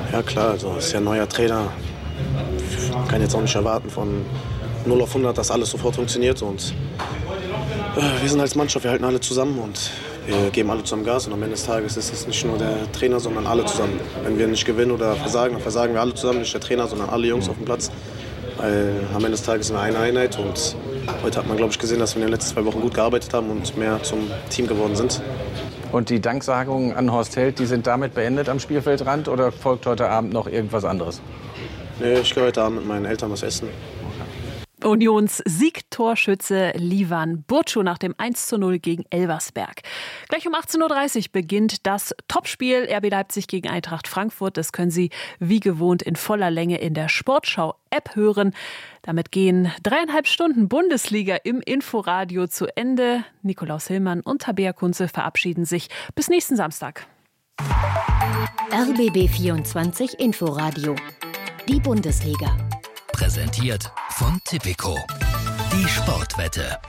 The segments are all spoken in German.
Ja klar, also ist ja ein neuer Trainer. Man kann jetzt auch nicht erwarten von 0 auf 100, dass alles sofort funktioniert. Und wir sind als Mannschaft, wir halten alle zusammen und wir geben alle zusammen Gas. Und am Ende des Tages ist es nicht nur der Trainer, sondern alle zusammen. Wenn wir nicht gewinnen oder versagen, dann versagen wir alle zusammen. Nicht der Trainer, sondern alle Jungs auf dem Platz. Weil am Ende des Tages sind wir eine Einheit. Und heute hat man, glaube ich, gesehen, dass wir in den letzten 2 Wochen gut gearbeitet haben und mehr zum Team geworden sind. Und die Danksagungen an Horst Held, die sind damit beendet am Spielfeldrand oder folgt heute Abend noch irgendwas anderes? Nee, ich gehe heute Abend mit meinen Eltern was essen. Unions Siegtorschütze Livan Burcu nach dem 1:0 gegen Elversberg. Gleich um 18:30 Uhr beginnt das Topspiel RB Leipzig gegen Eintracht Frankfurt. Das können Sie wie gewohnt in voller Länge in der Sportschau-App hören. Damit gehen 3,5 Stunden Bundesliga im Inforadio zu Ende. Nikolaus Hillmann und Tabea Kunze verabschieden sich. Bis nächsten Samstag. RBB 24 Inforadio. Die Bundesliga. Präsentiert von Tipico. Die Sportwette.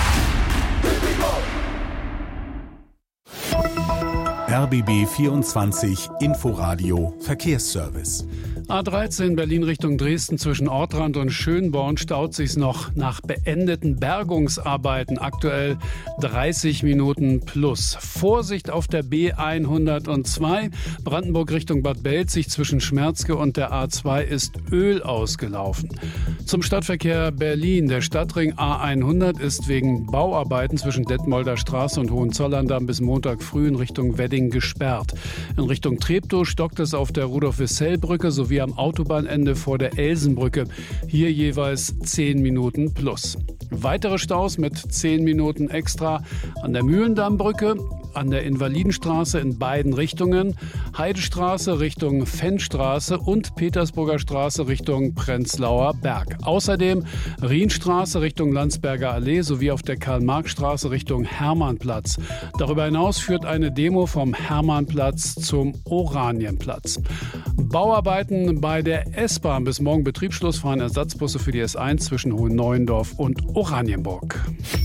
RBB 24 Inforadio Verkehrsservice. A13 Berlin Richtung Dresden zwischen Ortrand und Schönborn staut sich's noch nach beendeten Bergungsarbeiten. Aktuell 30 Minuten plus. Vorsicht auf der B102. Brandenburg Richtung Bad Belzig zwischen Schmerzke und der A2 ist Öl ausgelaufen. Zum Stadtverkehr Berlin. Der Stadtring A100 ist wegen Bauarbeiten zwischen Detmolder Straße und Hohenzollern-Damm bis Montag früh in Richtung Wedding gesperrt. In Richtung Treptow stockt es auf der Rudolf-Wissell-Brücke sowie am Autobahnende vor der Elsenbrücke. Hier jeweils 10 Minuten plus. Weitere Staus mit 10 Minuten extra an der Mühlendammbrücke, an der Invalidenstraße in beiden Richtungen, Heidestraße Richtung Fennstraße und Petersburger Straße Richtung Prenzlauer Berg. Außerdem Rienstraße Richtung Landsberger Allee sowie auf der Karl-Marx-Straße Richtung Hermannplatz. Darüber hinaus führt eine Demo vom Hermannplatz zum Oranienplatz. Bauarbeiten bei der S-Bahn. Bis morgen Betriebsschluss fahren Ersatzbusse für die S1 zwischen Hohenneuendorf und Oranienburg.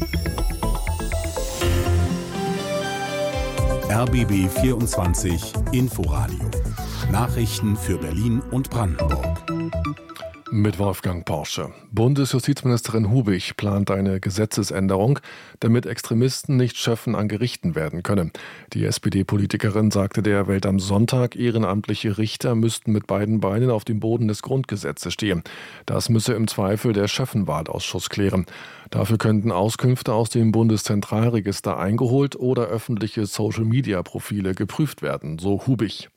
RBB 24 Inforadio. Nachrichten für Berlin und Brandenburg. Mit Wolfgang Porsche. Bundesjustizministerin Hubig plant eine Gesetzesänderung, damit Extremisten nicht Schöffen an Gerichten werden können. Die SPD-Politikerin sagte der Welt am Sonntag, ehrenamtliche Richter müssten mit beiden Beinen auf dem Boden des Grundgesetzes stehen. Das müsse im Zweifel der Schöffenwahlausschuss klären. Dafür könnten Auskünfte aus dem Bundeszentralregister eingeholt oder öffentliche Social-Media-Profile geprüft werden, so Hubig.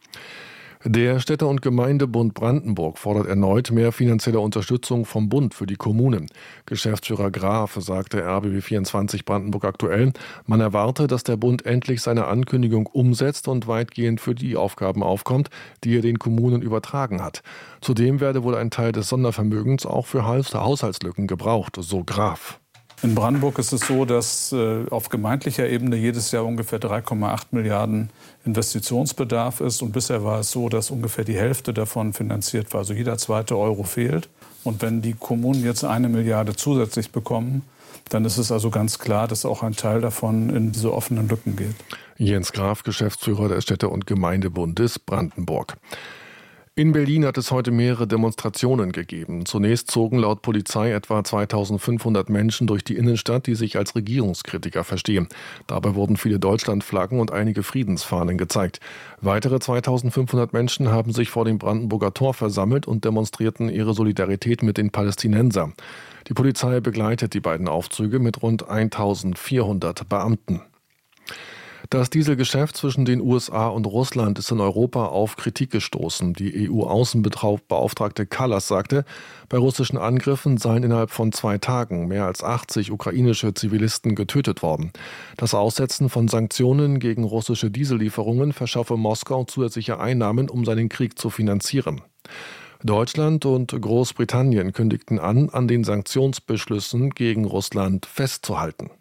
Der Städte- und Gemeindebund Brandenburg fordert erneut mehr finanzielle Unterstützung vom Bund für die Kommunen. Geschäftsführer Graf sagte RBB24 Brandenburg aktuell, man erwarte, dass der Bund endlich seine Ankündigung umsetzt und weitgehend für die Aufgaben aufkommt, die er den Kommunen übertragen hat. Zudem werde wohl ein Teil des Sondervermögens auch für Haushaltslücken gebraucht, so Graf. In Brandenburg ist es so, dass auf gemeindlicher Ebene jedes Jahr ungefähr 3,8 Milliarden Investitionsbedarf ist. Und bisher war es so, dass ungefähr die Hälfte davon finanziert war. Also jeder zweite Euro fehlt. Und wenn die Kommunen jetzt 1 Milliarde zusätzlich bekommen, dann ist es also ganz klar, dass auch ein Teil davon in diese offenen Lücken geht. Jens Graf, Geschäftsführer des Städte- und Gemeindebundes Brandenburg. In Berlin hat es heute mehrere Demonstrationen gegeben. Zunächst zogen laut Polizei etwa 2500 Menschen durch die Innenstadt, die sich als Regierungskritiker verstehen. Dabei wurden viele Deutschlandflaggen und einige Friedensfahnen gezeigt. Weitere 2500 Menschen haben sich vor dem Brandenburger Tor versammelt und demonstrierten ihre Solidarität mit den Palästinensern. Die Polizei begleitet die beiden Aufzüge mit rund 1400 Beamten. Das Dieselgeschäft zwischen den USA und Russland ist in Europa auf Kritik gestoßen. Die EU-Außenbeauftragte Kallas sagte, bei russischen Angriffen seien innerhalb von 2 Tagen mehr als 80 ukrainische Zivilisten getötet worden. Das Aussetzen von Sanktionen gegen russische Diesellieferungen verschaffe Moskau zusätzliche Einnahmen, um seinen Krieg zu finanzieren. Deutschland und Großbritannien kündigten an den Sanktionsbeschlüssen gegen Russland festzuhalten.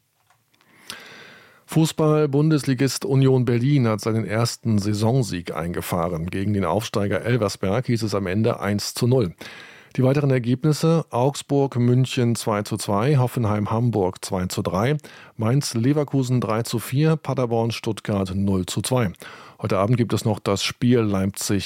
Fußball-Bundesligist Union Berlin hat seinen ersten Saisonsieg eingefahren. Gegen den Aufsteiger Elversberg hieß es am Ende 1:0. Die weiteren Ergebnisse: Augsburg, München 2:2, Hoffenheim-Hamburg 2:3, Mainz-Leverkusen 3:4, Paderborn-Stuttgart 0:2. Heute Abend gibt es noch das Spiel Leipzig